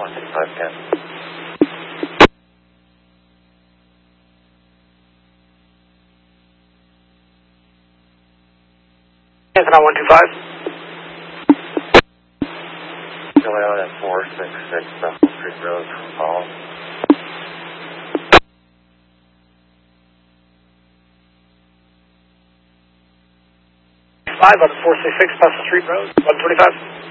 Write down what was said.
46510. Anthony 125. Go out at 466 Russell Street Road from Paul. 5 on 466 Russell Street Road, 125.